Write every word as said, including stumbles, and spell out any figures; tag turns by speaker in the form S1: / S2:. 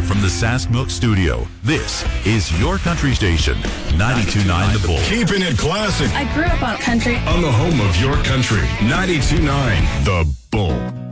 S1: live from the Sask Milk Studio, this is your country station, ninety-two point nine The Bull.
S2: Keeping it classic.
S3: I grew up on country.
S2: On the home of your country, ninety-two point nine The Bull.